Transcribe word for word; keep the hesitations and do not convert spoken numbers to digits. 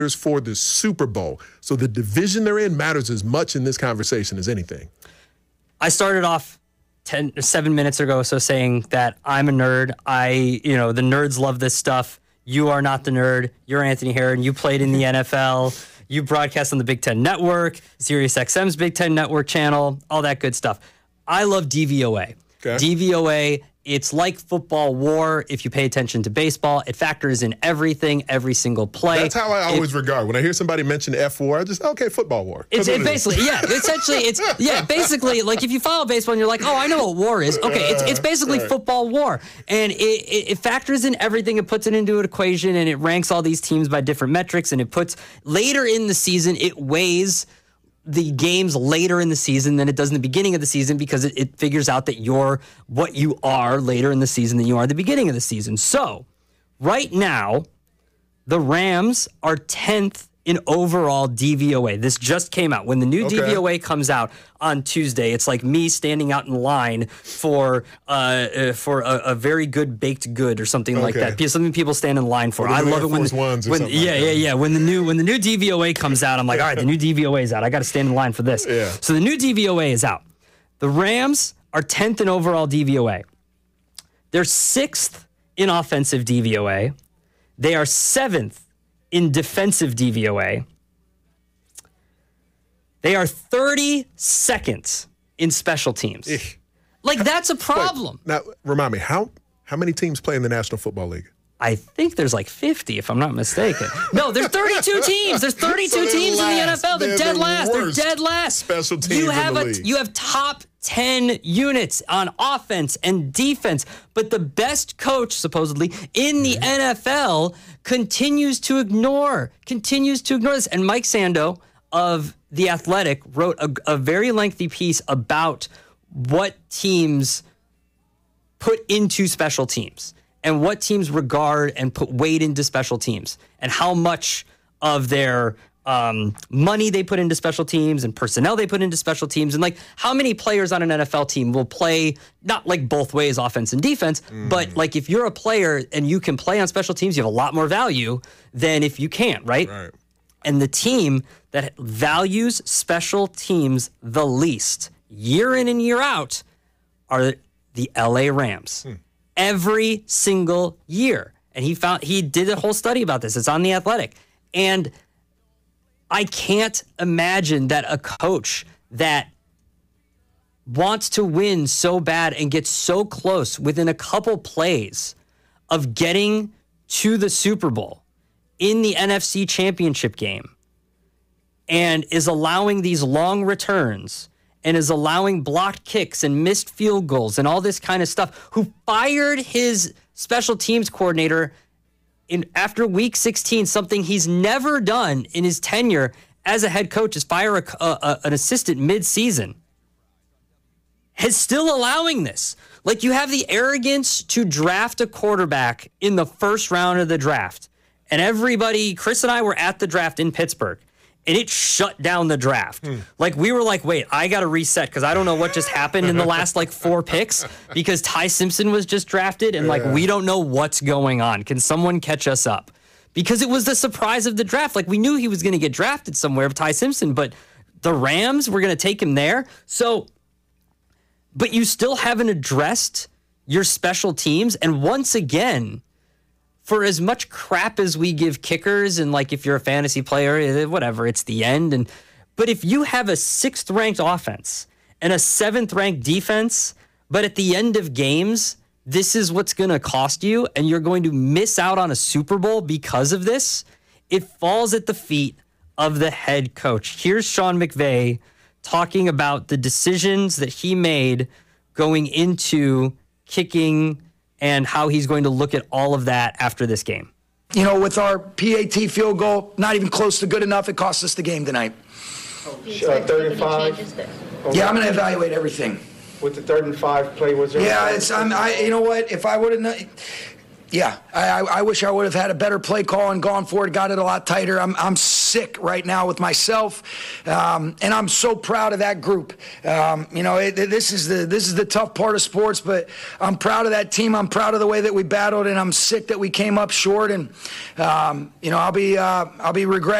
for the Super Bowl. So the division they're in matters as much in this conversation as anything. I started off ten, seven minutes ago so saying that I'm a nerd. I, you know, the nerds love this stuff. You are not the nerd. You're Anthony Herron. You played in the N F L. You broadcast on the Big Ten Network, Sirius X M's Big Ten Network channel, all that good stuff. I love D V O A. Okay. D V O A, it's like football war. If you pay attention to baseball, it factors in everything, every single play. That's how I always it, regard. When I hear somebody mention F war, I just, okay, football war. It's it basically, yeah, essentially, it's, yeah, basically, like if you follow baseball and you're like, oh, I know what war is. Okay, it's it's basically right. football war. And it, it, it factors in everything. It puts it into an equation and it ranks all these teams by different metrics. And it puts, later in the season, it weighs the games later in the season than it does in the beginning of the season because it, it figures out that you're what you are later in the season than you are at the beginning of the season. So right now, the Rams are tenth in overall D V O A. This just came out. When the new okay. D V O A comes out on Tuesday, it's like me standing out in line for uh, uh, for a, a very good baked good or something okay. like that. Something people stand in line for. I love it when, the, when yeah, like yeah, yeah. When the new when the new D V O A comes out, I'm like, all right, the new D V O A is out. I got to stand in line for this. Yeah. So the new D V O A is out. The Rams are tenth in overall D V O A. They're sixth in offensive D V O A. They are seventh in defensive D V O A. They are thirty-second in special teams. Eesh. Like, that's a problem. Wait, now, remind me, how how many teams play in the National Football League? I think there's like fifty, if I'm not mistaken. No, there's thirty-two teams. There's thirty-two so teams last. in the N F L. They're, They're dead the last. They're dead last. Special teams you have in the a, league. You have top ten units on offense and defense, but the best coach, supposedly, in the mm-hmm. N F L continues to ignore, continues to ignore this. And Mike Sando of The Athletic wrote a, a very lengthy piece about what teams put into special teams and what teams regard and put weight into special teams and how much of their um, money they put into special teams and personnel they put into special teams and like how many players on an N F L team will play not like both ways, offense and defense, mm. but like if you're a player and you can play on special teams, you have a lot more value than if you can't, right? Right. And the team that values special teams the least, year in and year out, are the L A Rams. Hmm. Every single year. And he found he did a whole study about this. It's on The Athletic. And I can't imagine that a coach that wants to win so bad and gets so close within a couple plays of getting to the Super Bowl in the N F C Championship game and is allowing these long returns and is allowing blocked kicks and missed field goals and all this kind of stuff, who fired his special teams coordinator in after week sixteen, something he's never done in his tenure as a head coach, is fire a, a, an assistant mid-season, is still allowing this. Like, you have the arrogance to draft a quarterback in the first round of the draft. And everybody, Chris and I were at the draft in Pittsburgh, and it shut down the draft. Hmm. Like, we were like, wait, I got to reset because I don't know what just happened in the last, like, four picks because Ty Simpson was just drafted, and, like, yeah. we don't know what's going on. Can someone catch us up? Because it was the surprise of the draft. Like, we knew he was going to get drafted somewhere, Ty Simpson, but the Rams were going to take him there. So, but you still haven't addressed your special teams. And once again, for as much crap as we give kickers, and like if you're a fantasy player, whatever, it's the end. And but if you have a sixth ranked offense and a seventh ranked defense, but at the end of games, this is what's going to cost you, and you're going to miss out on a Super Bowl because of this, it falls at the feet of the head coach. Here's Sean McVay talking about the decisions that he made going into kicking and how he's going to look at all of that after this game. You know, with our P A T field goal, not even close to good enough, it cost us the game tonight. Uh, thirty-five. Yeah, I'm going to evaluate everything. With the third and five play, was there? Yeah, it's. I'm. I. You know what? If I would have, Yeah, I, I I wish I would have had a better play call and gone for it, got it a lot tighter. I'm I'm sick right now with myself, um, and I'm so proud of that group. Um, you know, it, this is the this is the tough part of sports, but I'm proud of that team. I'm proud of the way that we battled, and I'm sick that we came up short. And um, you know, I'll be uh, I'll be regretting